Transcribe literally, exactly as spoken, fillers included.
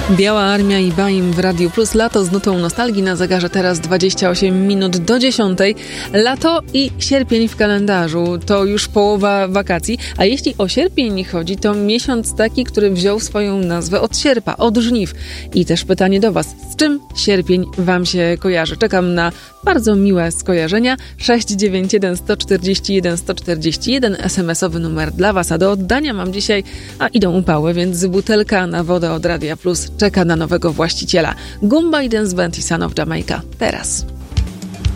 Biała Armia i Baim w Radiu Plus. Lato z nutą nostalgii. Na zegarze teraz dwadzieścia osiem minut do dziesiątej. Lato i sierpień w kalendarzu. To już połowa wakacji. A jeśli o sierpień chodzi, to miesiąc taki, który wziął swoją nazwę od sierpa, od żniw. I też pytanie do Was. Z czym sierpień Wam się kojarzy? Czekam na bardzo miłe skojarzenia. sześć dziewięć jeden, sto czterdzieści jeden, sto czterdzieści jeden. es em esowy numer dla Was. A do oddania mam dzisiaj, a idą upały, więc butelka na wodę od Radia Plus czeka na nowego właściciela. Goomba i Dance Band i Son of Jamaica. Teraz.